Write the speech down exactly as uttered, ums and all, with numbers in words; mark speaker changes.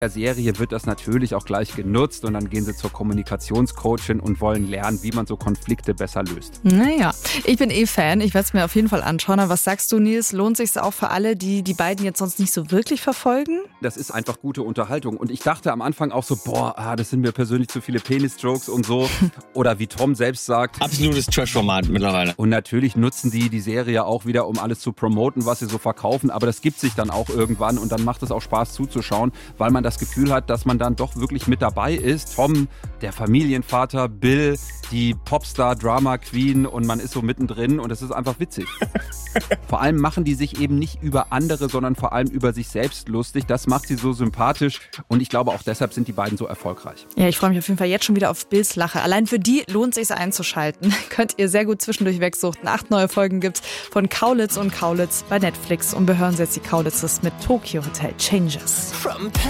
Speaker 1: der Serie wird das natürlich auch gleich genutzt und dann gehen sie zur Kommunikationscoachin und wollen lernen, wie man so Konflikte besser löst.
Speaker 2: Naja, ich bin eh Fan. Ich werde es mir auf jeden Fall anschauen. Aber was sagst du, Nils? Lohnt sich auch für alle, die die beiden jetzt sonst nicht so wirklich verfolgen?
Speaker 1: Das ist einfach gute Unterhaltung. Und ich dachte am Anfang auch so, boah, ah, das sind mir persönlich zu viele Penis-Jokes und so. Oder wie Tom selbst sagt.
Speaker 3: Absolutes Trash-Format mittlerweile.
Speaker 1: Und natürlich nutzen die die Serie auch wieder, um alles zu promoten, was sie so verkaufen. Aber das gibt sich dann auch irgendwann und dann macht es auch Spaß zuzuschauen, weil man das Gefühl hat, dass man dann doch wirklich mit dabei ist. Tom, der Familienvater, Bill, die Popstar-Drama-Queen und man ist so mittendrin und es ist einfach witzig. Vor allem machen die sich eben nicht über andere, sondern vor allem über sich selbst lustig. Das macht sie so sympathisch und ich glaube auch deshalb sind die beiden so erfolgreich.
Speaker 2: Ja, ich freue mich auf jeden Fall jetzt schon wieder auf Bills Lache. Allein für die lohnt es sich einzuschalten. Könnt ihr sehr gut zwischendurch wegsuchten. Acht neue Folgen gibt's von Kaulitz und Kaulitz bei Netflix und wir hören jetzt die Kaulitzes mit Tokyo Hotel Changes.